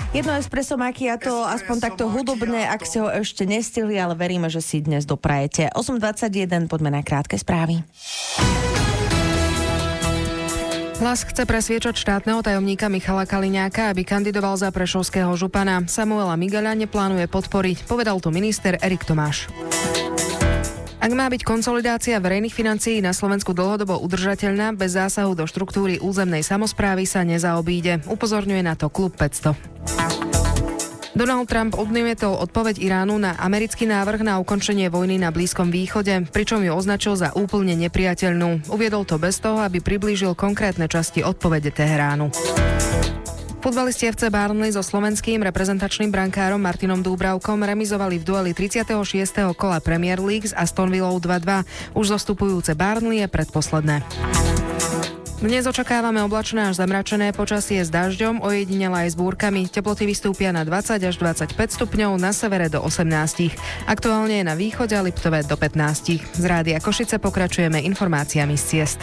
Jedno espresso macchiato, aspoň takto hudobné, ak ste ho ešte nestihli, ale veríme, že si dnes doprajete. 8:21, poďme na krátke správy. Hlas chce presviečať štátneho tajomníka Michala Kaliňáka, aby kandidoval za prešovského župana. Samuela Migaľa neplánuje podporiť, povedal to minister Erik Tomáš. Ak má byť konsolidácia verejných financií na Slovensku dlhodobo udržateľná, bez zásahu do štruktúry územnej samosprávy sa nezaobíde, upozorňuje na to Klub 500. Donald Trump odmietol odpoveď Iránu na americký návrh na ukončenie vojny na Blízkom východe, pričom ju označil za úplne nepriateľnú. Uviedol to bez toho, aby priblížil konkrétne časti odpovede Teheránu. Futbalisti FC Burnley so slovenským reprezentačným brankárom Martinom Dúbravkom remizovali v dueli 36. kola Premier League s Aston Villou 2-2. Už zostupujúce Burnley je predposledné. Dnes očakávame oblačné až zamračené počasie s dažďom, ojedinele aj s búrkami. Teploty vystúpia na 20 až 25 stupňov, na severe do 18. Aktuálne je na východe a Liptove do 15. Z Rádia Košice pokračujeme informáciami z ciest.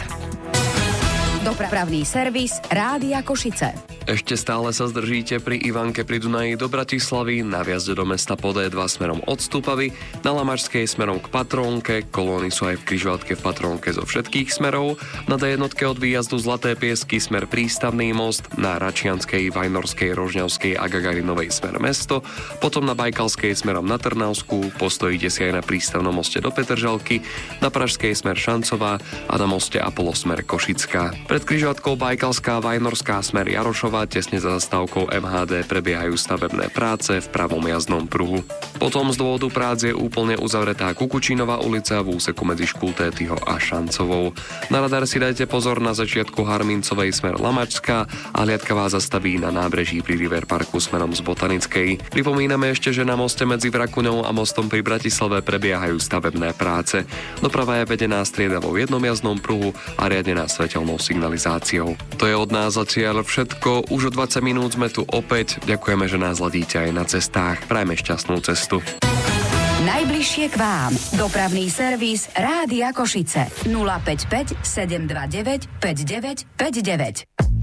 Dopravný servis Rádia Košice. Ešte stále sa zdržíte pri Ivanke pri Dunaji do Bratislavy, na vjazde do mesta po D2 smerom od Stupavy, na Lamačskej smerom k Patrónke, kolóny sú aj v križovatke v Patrónke zo všetkých smerov, na D1 od výjazdu Zlaté Piesky smer Prístavný most, na Račianskej, Vajnorskej, Rožňavskej a Gagarinovej smer mesto, potom na Bajkalskej smerom na Trnavskú, postojíte si aj na Prístavnom moste do Petržalky, na Pražskej smer Šancová a na moste Apollo smer Košická. Pred križovatkou Bajkalská, Vajnorská smer Jarošova tesne za zastávkou MHD prebiehajú stavebné práce v pravom jazdnom pruhu. Potom z dôvodu prác je úplne uzavretá Kukučínová ulica v úseku medzi Škultétyho a Šancovou. Na radar si dajte pozor na začiatku Harmincovej smer Lamačská a hliadka vás zastaví na nábreží pri River Parku smerom z Botanickej. Pripomíname ešte, že na moste medzi Vrakuňou a mostom pri Bratislave prebiehajú stavebné práce. Doprava je vedená striedavo v jednom jazdnom pruhu a riadená svetelnou signalizáciou. To je od nás zatiaľ všetko. Už o 20 minút sme tu opäť. Ďakujeme, že nás ladíte aj na cestách. Prajme šťastnú cestu. Najbližšie k vám. Dopravný servis Rádia Košice. 055 729 5959.